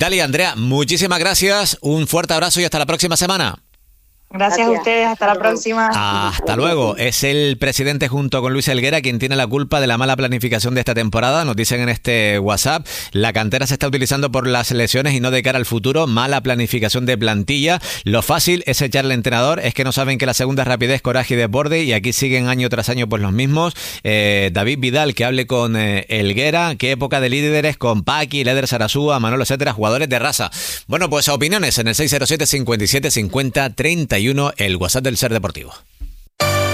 Dale, Andrea, muchísimas gracias, un fuerte abrazo y hasta la próxima semana. Gracias a ustedes, hasta la próxima. Hasta luego. Es el presidente junto con Luis Helguera quien tiene la culpa de la mala planificación de esta temporada. Nos dicen en este WhatsApp, la cantera se está utilizando por las lesiones y no de cara al futuro. Mala planificación de plantilla. Lo fácil es echarle al entrenador. Es que no saben que la segunda es rapidez, coraje y desborde y aquí siguen año tras año pues los mismos. David Vidal, que hable con Helguera. Qué época de líderes con Paqui, Leder Sarasúa, Manolo, etcétera, jugadores de raza. Bueno, pues opiniones en el 607 57 50 31, el WhatsApp del Ser Deportivo.